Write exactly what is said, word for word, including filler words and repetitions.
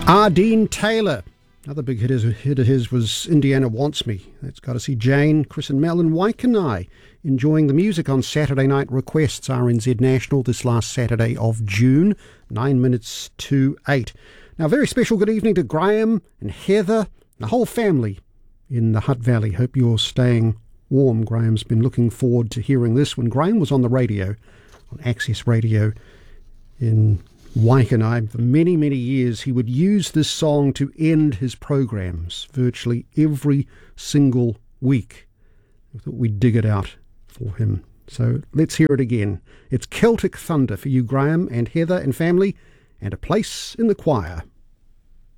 Ardeen Taylor. Another big hit, hit of his was Indiana Wants Me. That's got to see Jane, Chris and Mel and Waikanae enjoying the music on Saturday Night Requests, R N Z National, this last Saturday of June, nine minutes to eight. Now, very special good evening to Graham and Heather, the whole family in the Hutt Valley. Hope you're staying warm. Graham's been looking forward to hearing this when Graham was on the radio, on Access Radio in Waikanae for many, many years. He would use this song to end his programs virtually every single week. I thought we'd dig it out for him. So let's hear it again. It's Celtic Thunder for you, Graham and Heather and family, and a place in the choir.